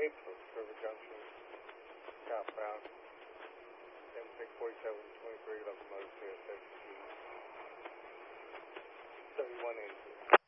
April, River Junction, southbound. 764723 locomotive to 31 engine.